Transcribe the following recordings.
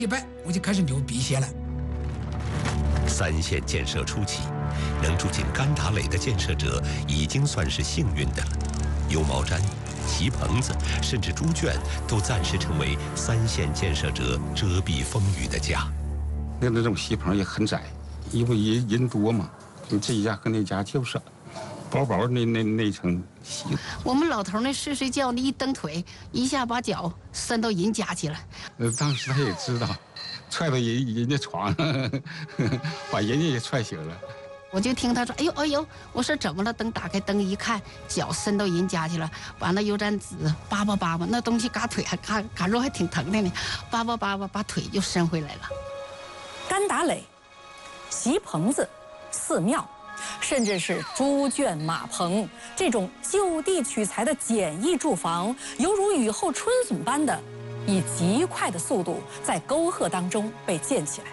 一般我就开始流鼻血了。 三线建设初期，能住进甘达闼的建设者已经算是幸运的了。油毛毡、席棚子，甚至猪圈，都暂时成为三线建设者遮蔽风雨的家。 那种席棚也很窄，因为人多嘛，你这一家和那家就是薄薄那层席。 我们老头那睡觉，那一蹬腿，一下把脚伸到人家去了。 当时他也知道，踹到人家床上，把人家也踹醒了。 我就听他说：“哎呦哎呦！”我说：“怎么了？”灯打开，灯一看，脚伸到人家去了，把那油毡纸扒扒扒扒，那东西嘎腿还嘎肉还挺疼的呢，扒扒扒扒把腿就伸回来了。 甘达闼、席棚子、寺庙，甚至是猪圈、马棚，这种就地取材的简易住房，犹如雨后春笋般的，以极快的速度在沟壑当中被建起来。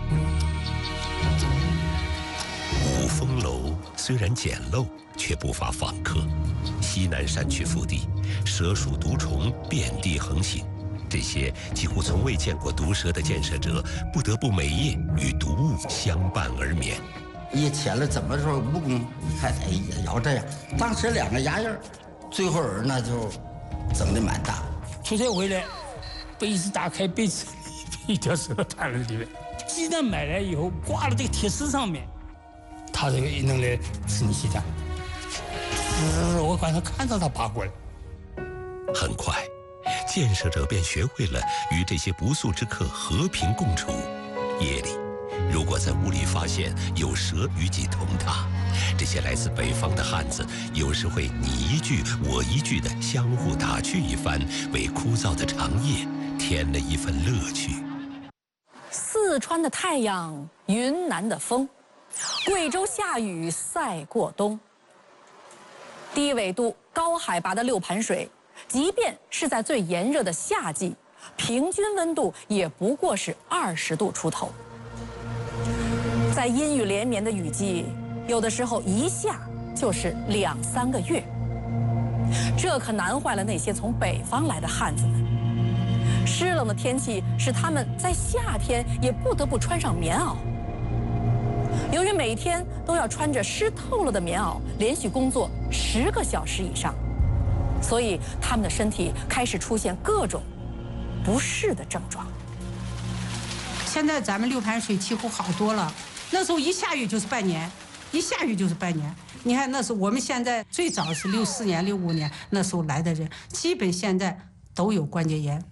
五峰楼虽然简陋，却不乏访客。西南山区腹地，蛇鼠毒虫遍地横行。这些几乎从未见过毒蛇的建设者，不得不每夜与毒物相伴而眠。 一切了怎么说蜈蚣，你看哎也要这样。当时2个牙印，最后人呢就整得蛮大。 出差回来，被子打开，被子一条蛇躺在里面。鸡蛋买来以后挂了这个铁丝上面，他这个一弄来吃你鸡蛋，我晚上看到他爬过来。 很快，建设者便学会了与这些不速之客和平共处。夜里，如果在屋里发现有蛇与己同榻，这些来自北方的汉子有时会你一句我一句的相互打趣一番，为枯燥的长夜添了一份乐趣。 四川的太阳，云南的风，贵州下雨赛过冬。低纬度、高海拔的六盘水，即便是在最炎热的夏季，平均温度也不过是20度出头。在阴雨连绵的雨季，有的时候一下就是2、3个月，这可难坏了那些从北方来的汉子们。湿冷的天气使他们在夏天也不得不穿上棉袄。由于每天都要穿着湿透了的棉袄连续工作10个小时以上，所以他们的身体开始出现各种不适的症状。 现在咱们六盘水气候好多了，那时候一下雨就是半年，一下雨就是半年。你看那时候我们现在最早是64年、65年那时候来的人，基本现在都有关节炎。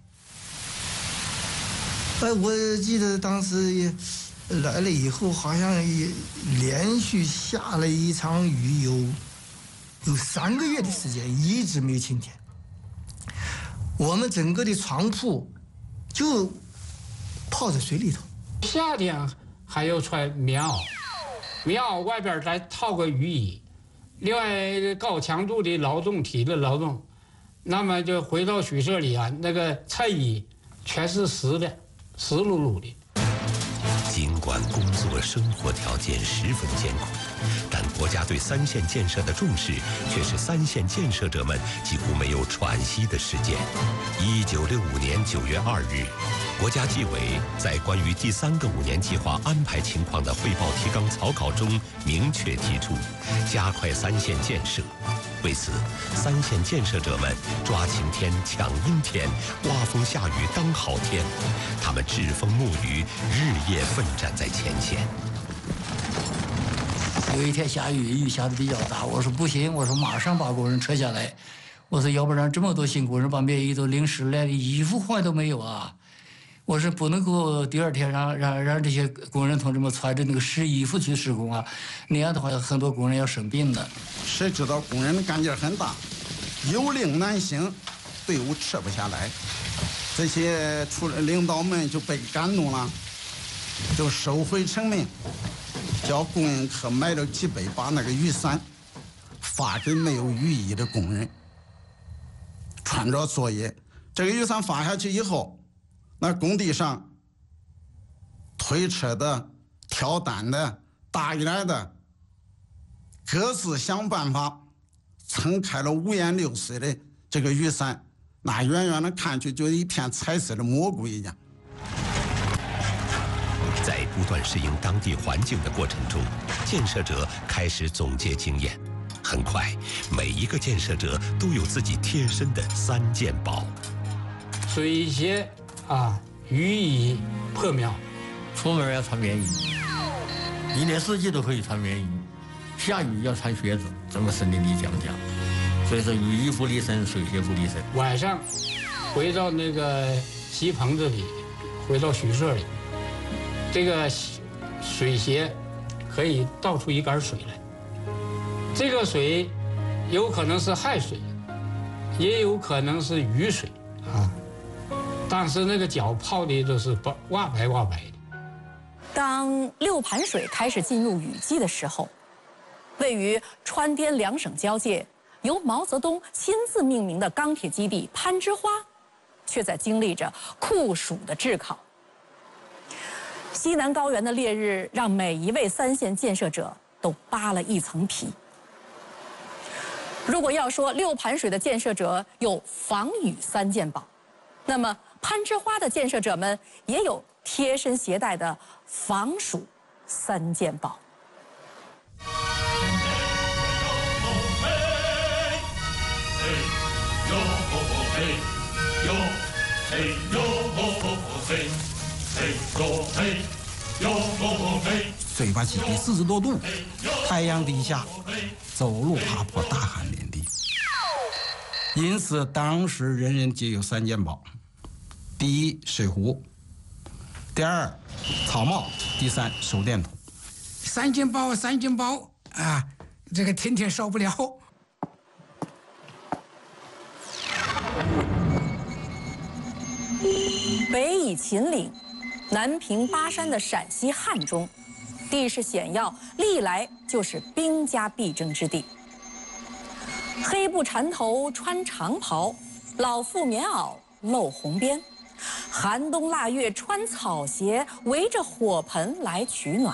我记得当时也来了以后，好像也连续下了一场雨，有3个月的时间，一直没有晴天。我们整个的床铺就泡在水里头。 夏天还要穿棉袄，棉袄外边再套个雨衣，另外高强度的劳动体力劳动，那么就回到宿舍里啊，那个衬衣全是湿的，湿漉漉的。 尽管工作生活条件十分艰苦，但国家对三线建设的重视却使三线建设者们几乎没有喘息的时间。1965年9月2日，国家纪委在关于第3个5年计划安排情况的汇报提纲草稿中明确提出，加快三线建设。为此，三线建设者们抓晴天、抢阴天，刮风下雨当好天。他们栉风沐雨，日夜奋战在前线。 有一天下雨，雨下的比较大，我说不行，我说马上把工人撤下来，我说要不然这么多辛苦人把棉衣都淋湿了，衣服换都没有啊。我是不能够第2天让这些工人同志们穿着那个湿衣服去施工啊，那样的话很多工人要生病的。 谁知道工人的干劲很大，有令难行，队伍撤不下来。这些领导们就被感动了，就收回成命，叫供应科买了几百把那个雨伞，发给没有雨衣的工人，穿着作业。这个雨伞发下去以后，那工地上推车的、挑担的、打眼的，各自想办法撑开了5颜6色的这个雨伞，那远远的看去就一片彩色的蘑菇一样。 在不断适应当地环境的过程中，建设者开始总结经验。很快，每一个建设者都有自己贴身的3件宝： 水鞋雨衣、破苗。 出门要穿棉衣，一年四季都可以穿棉衣，下雨要穿靴子，这么森林里讲讲。所以说，雨衣不离身，水鞋不离身。 晚上回到那个席棚子里，回到宿舍里，这个水鞋可以倒出一杆水来。这个水有可能是亥水，也有可能是雨水当时那个脚泡的都是哇白哇白的。 当六盘水开始进入雨季的时候，位于川滇2省交界、由毛泽东亲自命名的钢铁基地攀枝花，却在经历着酷暑的炙烤。西南高原的烈日让每一位3线建设者都扒了一层皮。如果要说六盘水的建设者有防雨3件宝，那么攀枝花的建设者们也有贴身携带的防暑3件宝。 嘴巴起比40多度，太阳底下走路爬坡，大汗淋漓。因此，当时人人皆有3件宝：第一，水壶；第二，草帽；第三，手电筒。 3件宝啊，这个天天少不了。 北倚秦岭，南平巴山的陕西汉中，地势险要，历来就是兵家必争之地。黑布缠头穿长袍，老妇棉袄露红边，寒冬腊月穿草鞋，围着火盆来取暖。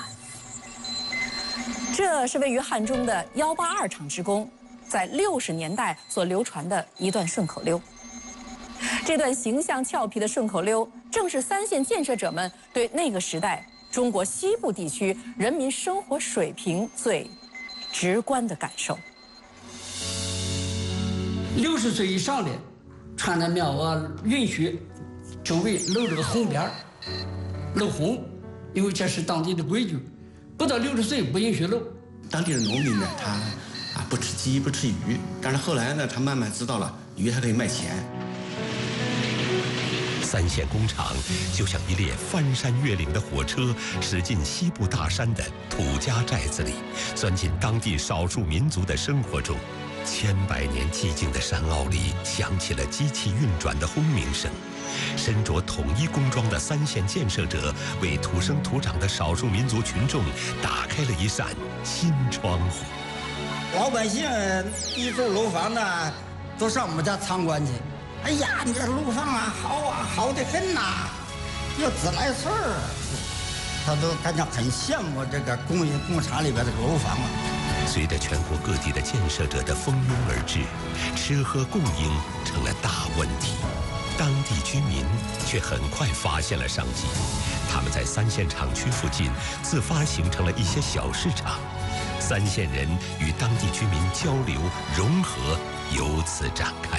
这是位于汉中的182厂职工在60年代所流传的一段顺口溜。这段形象俏皮的顺口溜，正是3线建设者们对那个时代中国西部地区人民生活水平最直观的感受。 60岁以上的穿的棉袄允许周围露这个红边儿，露红，因为这是当地的规矩。不到60岁不允许露。 当地的农民呢，他不吃鸡不吃鱼，但是后来呢，他慢慢知道了鱼还可以卖钱。 3线工厂就像一列翻山越岭的火车，驶进西部大山的土家寨子里，钻进当地少数民族的生活中。千百年寂静的山坳里，响起了机器运转的轰鸣声。身着统一工装的3线建设者，为土生土长的少数民族群众打开了一扇新窗户。 老百姓一住楼房呢，都上我们家参观去。哎呀，你这楼房好好得很呐，有自来水儿，他都感觉很羡慕这个工厂里边这个楼房啊。 随着全国各地的建设者的蜂拥而至，吃喝供应成了大问题。当地居民却很快发现了商机，他们在3线厂区附近自发形成了一些小市场，3线人与当地居民交流融合由此展开。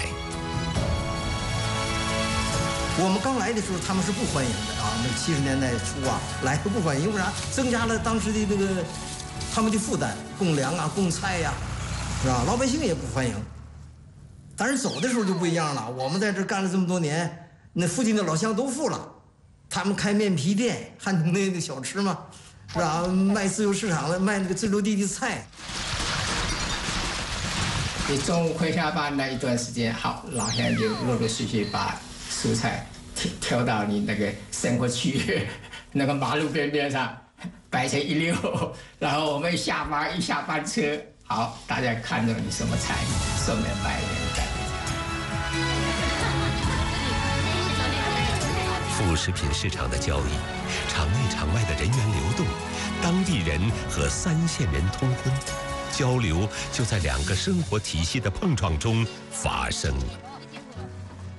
我们刚来的时候，他们是不欢迎的啊。那70年代初来不欢迎，为啥？增加了当时的这个他们的负担，供粮供菜是吧？老百姓也不欢迎。但是走的时候就不一样了，我们在这干了这么多年，那附近的老乡都富了，他们开面皮店，汉那个小吃嘛，是吧？卖自由市场的，卖那个自留地的菜。 你中午快下班那一段时间，好，老乡就陆陆续续把蔬菜挑到你那个生活区域那个马路边上摆成一溜，然后我们一下班车，好，大家看着你什么菜，顺便买一点带回家。 副食品市场的交易，场内场外的人员流动，当地人和3线人通婚，交流就在2个生活体系的碰撞中发生了。